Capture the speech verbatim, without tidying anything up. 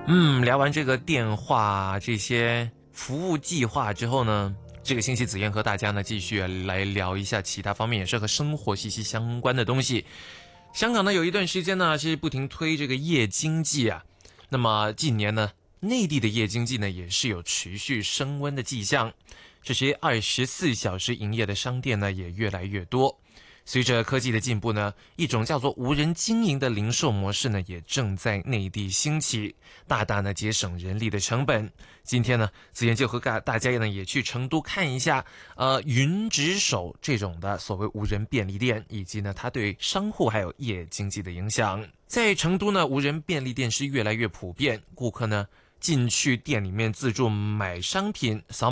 嗯，聊完这个电话这些服务计划之后呢，这个星期子燕和大家呢继续来聊一下其他方面也是和生活息息相关的东西。香港呢有一段时间呢是不停推这个夜经济啊，那么近年呢内地的夜经济呢也是有持续升温的迹象，这些二十四小时营业的商店呢也越来越多。随着科技的进步呢，一种叫做无人经营的零售模式呢，也正在内地兴起，大大呢节省人力的成本。今天呢，子妍就和大家呢也去成都看一下，呃，云值守这种的所谓无人便利店，以及呢它对商户还有夜经济的影响。在成都呢，无人便利店是越来越普遍，顾客呢进去店里面自助买商品，扫